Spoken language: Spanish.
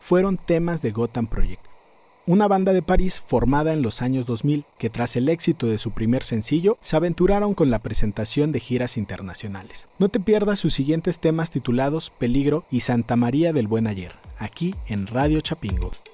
fueron temas de Gotham Project, una banda de París formada en los años 2000 que tras el éxito de su primer sencillo se aventuraron con la presentación de giras internacionales. No te pierdas sus siguientes temas titulados Peligro y Santa María del Buen Ayer, aquí en Radio Chapingo.